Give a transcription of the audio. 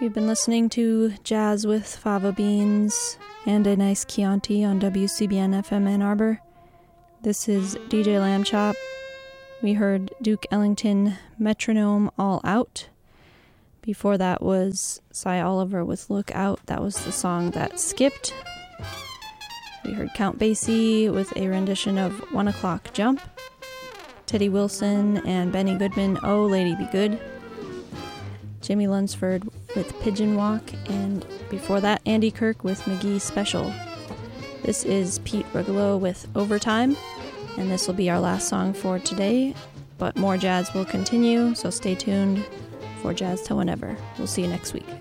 You've been listening to Jazz with Fava Beans and a nice Chianti on WCBN FM Ann Arbor. This is DJ Lamb Chop. We heard Duke Ellington, Metronome, All Out. Before that was Cy Oliver with Look Out. That was the song that skipped. We heard Count Basie with a rendition of 1 O'Clock Jump. Teddy Wilson and Benny Goodman, Oh Lady Be Good. Jimmy Lunsford with Pigeon Walk, and before that, Andy Kirk with McGee Special. This is Pete Rugolo with Overtime, and this will be our last song for today, but more jazz will continue, so stay tuned for Jazz Till Whenever. We'll see you next week.